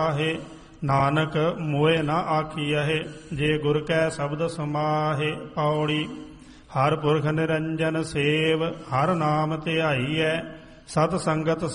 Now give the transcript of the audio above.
ਆਹੇ ਨਾਨਕ ਮੋਏ ਨਾ ਆਖੀਐ ਜੇ ਗੁਰ ਕੈ ਸ਼ਬਦ ਸਮਾਹੇ। ਪੌੜੀ ਹਰ ਪੁਰਖ ਨਿਰੰਜਨ ਸੇਵ ਹਰ ਨਾਮ ਧਿਆਈਐ ਸਤ ਸੰਗਤ